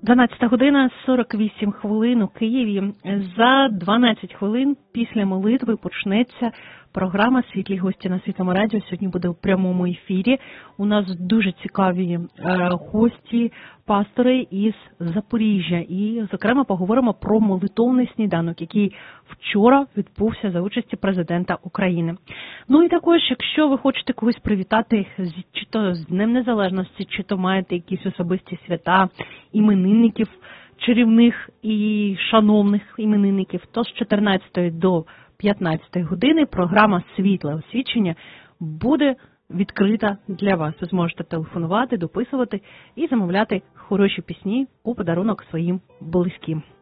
12 година 48 хвилин у Києві. За 12 хвилин після молитви почнеться програма «Світлі гості» на Світлому радіо. Сьогодні буде в прямому ефірі. У нас дуже цікаві гості, пастори із Запоріжжя. І, зокрема, поговоримо про молитовний сніданок, який вчора відбувся за участі президента України. Ну і також, якщо ви хочете когось привітати, чи то з Днем Незалежності, чи то маєте якісь особисті свята, іменинників, чарівних і шановних іменинників, то з 14 до 15 години програма «Світле освічення» буде відкрита для вас. Ви зможете телефонувати, дописувати і замовляти хороші пісні у подарунок своїм близьким.